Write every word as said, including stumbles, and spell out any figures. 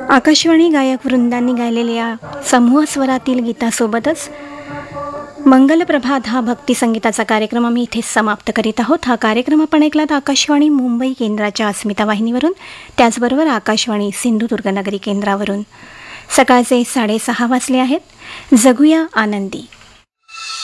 आकाशवाणी गायक वृंदांनी गायलेल्या समूह स्वरातील गीतासोबतच मंगलप्रभात हा भक्तिसंगीताचा कार्यक्रम आम्ही इथेच समाप्त करीत आहोत. हा कार्यक्रम आपण ऐकलात आकाशवाणी मुंबई केंद्राच्या अस्मिता वाहिनीवरून, त्याचबरोबर आकाशवाणी सिंधुदुर्ग नगरी केंद्रावरून. सकाळचे साडेसहा वाजले आहेत. जगूया आनंदी.